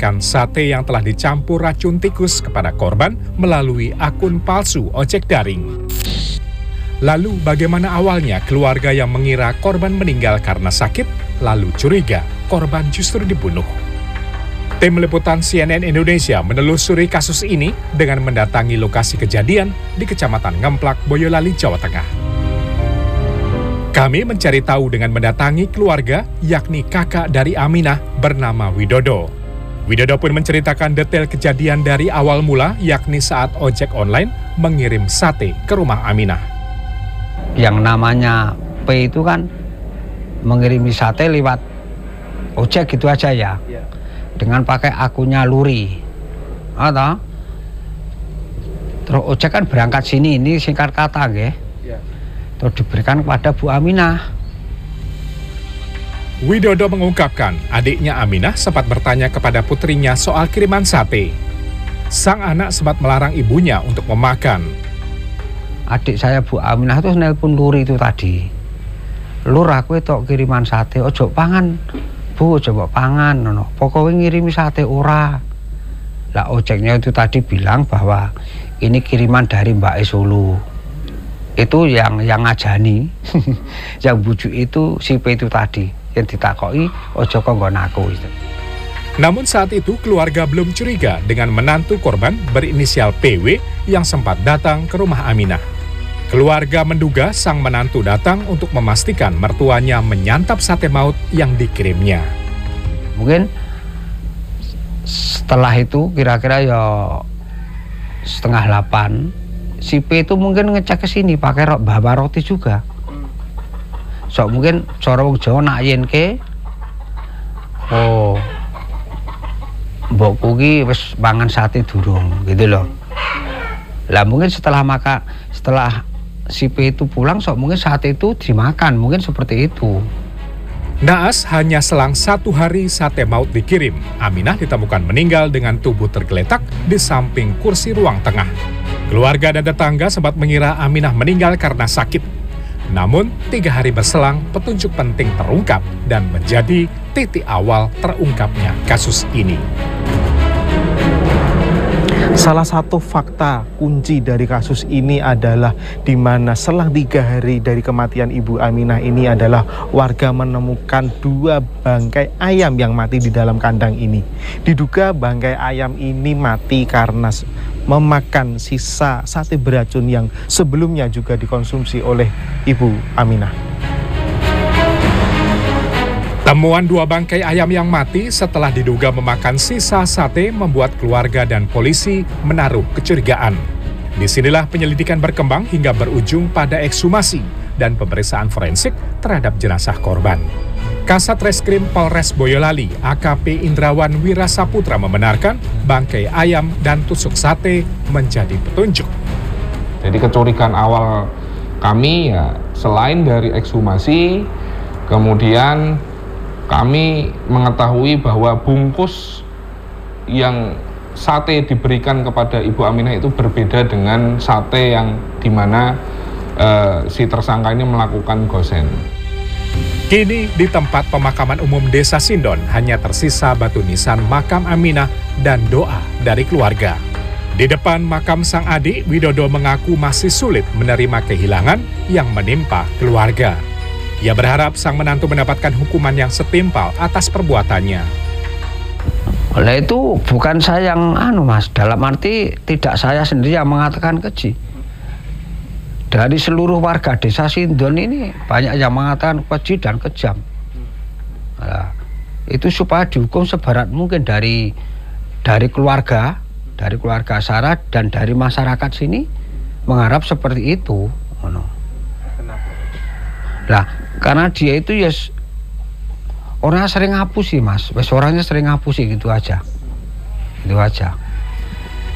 menawarkan sate yang telah dicampur racun tikus kepada korban melalui akun palsu ojek daring. Lalu bagaimana awalnya keluarga yang mengira korban meninggal karena sakit, lalu curiga korban justru dibunuh? Tim Liputan CNN Indonesia menelusuri kasus ini dengan mendatangi lokasi kejadian di Kecamatan Ngemplak, Boyolali, Jawa Tengah. Kami mencari tahu dengan mendatangi keluarga, yakni kakak dari Aminah bernama Widodo. Widodo pun menceritakan detail kejadian dari awal mula, yakni saat ojek online mengirim sate ke rumah Aminah. Yang namanya P itu kan mengirimi sate lewat ojek gitu aja ya, dengan pakai akunnya Luri. Atau terus ojek kan berangkat sini, ini singkat kata nggih. Terus diberikan kepada Bu Aminah. Widodo mengungkapkan adiknya Aminah sempat bertanya kepada putrinya soal kiriman sate. Sang anak sempat melarang ibunya untuk memakan. Adik saya Bu Aminah itu nelpon Luri itu tadi. Lur, aku itu kiriman sate, ojo pangan Bu, coba pangan, no. Pokoknya ngirimi sate ora. Lah ojeknya itu tadi bilang bahwa ini kiriman dari Mbak Solo. Itu yang ngajani, yang bujuk itu si P itu tadi, yang ditakoi ojo kok nggon aku itu. Namun saat itu keluarga belum curiga dengan menantu korban berinisial PW yang sempat datang ke rumah Aminah. Keluarga menduga sang menantu datang untuk memastikan mertuanya menyantap sate maut yang dikirimnya. Mungkin setelah itu kira-kira ya 7:30 si P itu mungkin ngecek ke sini pakai bawa roti juga. So mungkin cara wong Jawa nak yen ke, oh mbokku ki wis mangan sate durung gitu loh. Lah mungkin setelah si P itu pulang, so mungkin sate itu dimakan, mungkin seperti itu. Naas hanya selang 1 hari sate maut dikirim, Aminah ditemukan meninggal dengan tubuh tergeletak di samping kursi ruang tengah. Keluarga dan tetangga sempat mengira Aminah meninggal karena sakit. Namun 3 hari berselang, petunjuk penting terungkap dan menjadi titik awal terungkapnya kasus ini. Salah satu fakta kunci dari kasus ini adalah di mana selang 3 hari dari kematian Ibu Aminah ini adalah warga menemukan 2 bangkai ayam yang mati di dalam kandang ini. Diduga bangkai ayam ini mati karena memakan sisa sate beracun yang sebelumnya juga dikonsumsi oleh Ibu Aminah. Temuan 2 bangkai ayam yang mati setelah diduga memakan sisa sate membuat keluarga dan polisi menaruh kecurigaan. Disinilah penyelidikan berkembang hingga berujung pada ekshumasi dan pemeriksaan forensik terhadap jenazah korban. Kasat Reskrim Polres Boyolali, AKP Indrawan Wirasaputra membenarkan bangkai ayam dan tusuk sate menjadi petunjuk. Jadi kecurigaan awal kami ya selain dari ekshumasi, kemudian kami mengetahui bahwa bungkus yang sate diberikan kepada Ibu Aminah itu berbeda dengan sate yang dimana si tersangka ini melakukan gosen. Kini di tempat pemakaman umum Desa Sindon hanya tersisa batu nisan makam Aminah dan doa dari keluarga. Di depan makam sang adik, Widodo mengaku masih sulit menerima kehilangan yang menimpa keluarga. Ia berharap sang menantu mendapatkan hukuman yang setimpal atas perbuatannya. Oleh itu bukan saya yang Mas, dalam arti tidak saya sendiri yang mengatakan keji. Dari seluruh warga Desa Sindon ini banyak yang mengatakan keji dan kejam. Nah, itu supaya dihukum seberat mungkin dari keluarga Sarah dan dari masyarakat sini mengharap seperti itu. Lah, karena dia itu ya orangnya sering ngapusi Mas, orangnya sering ngapusi gitu aja.